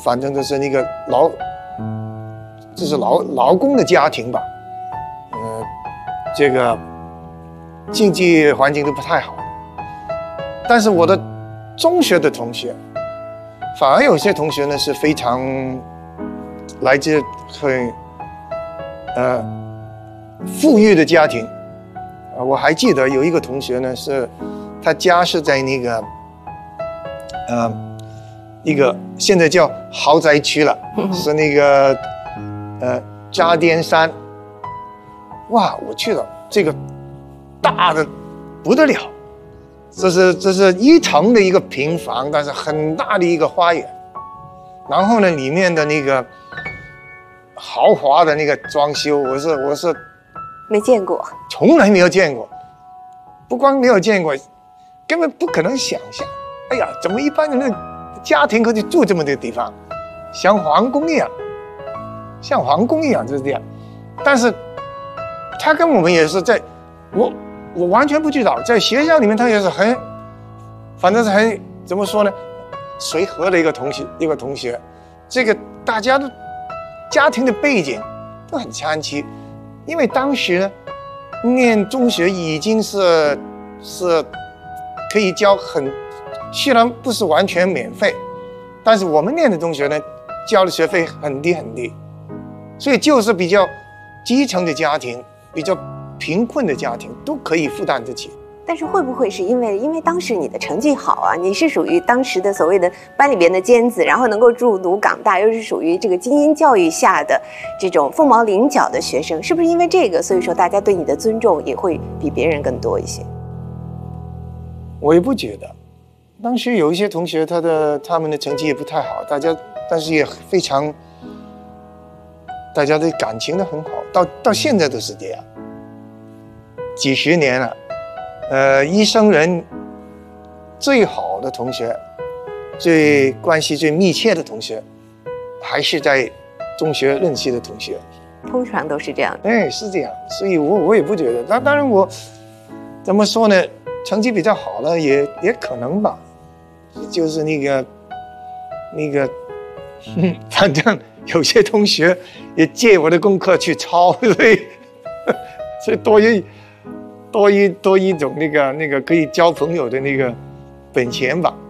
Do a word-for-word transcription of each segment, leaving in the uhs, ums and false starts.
反正就是那个劳，就是劳劳工的家庭吧，呃，这个经济环境都不太好。但是我的中学的同学，反而有些同学呢是非常来自很呃富裕的家庭。呃，我还记得有一个同学呢，是他家是在那个呃一个现在叫豪宅区了，是那个呃渣甸山。哇，我去了，这个大的不得了。这是这是一层的一个平房，但是很大的一个花园，然后呢，里面的那个豪华的那个装修，我是我是没见过， 从来没有见过，不光没有见过，根本不可能想象。哎呀，怎么一般人的家庭可以住这么的地方，像皇宫一样，像皇宫一样就是这样。但是他跟我们也是在我。我完全不知道，在学校里面他也是很，反正是很怎么说呢，随和的一个同学，一个同学，这个大家的家庭的背景都很参差，因为当时呢，念中学已经是是可以交很，虽然不是完全免费，但是我们念的中学呢，交的学费很低很低，所以就是比较基层的家庭，比较贫困的家庭都可以负担得起。 但是会不会是因为因为当时你的成绩好啊，你是属于当时的所谓的班里边的尖子，然后能够入读港大，又是属于这个精英教育下的这种凤毛麟角的学生，是不是因为这个，所以说大家对你的尊重也会比别人更多一些？ 我也不觉得，当时有一些同学他的他们的成绩也不太好，大家但是也非常，大家的感情都很好，到到现在都是这样。几十年了，呃，一生人最好的同学，最关系最密切的同学，还是在中学认识的同学。 通常都是这样。 哎，是这样，所以我我也不觉得。那当然我怎么说呢？成绩比较好的也也可能吧，就是那个那个，嗯，反正有些同学也借我的功课去抄，所以所以多一。多一多一种那个那个可以交朋友的那个本钱吧。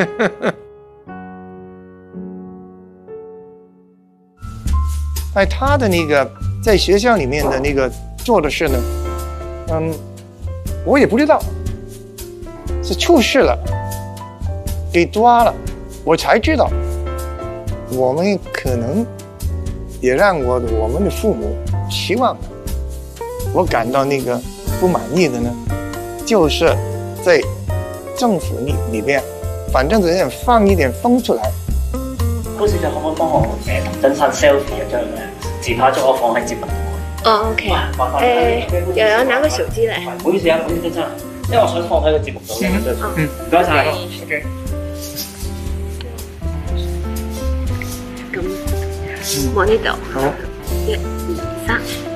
哎，他的那个在学校里面的那个做的事呢，嗯，我也不知道，是出事了，给抓了，我才知道。我们可能也让我我们的父母希望的，我感到那个。不满意的呢，就是在政府里里边，反正只想放一點風出嚟。 高小姐可唔可以幫我誒同真山 selfie 一張誒自拍照，我放喺節目度。 哦 ，OK。誒，又有拿個手機嚟。 唔好意思啊，唔好意思真係，因為我想放喺個節目度嘅。嗯，唔該晒。OK。 咁，望呢度。好。一、二、三。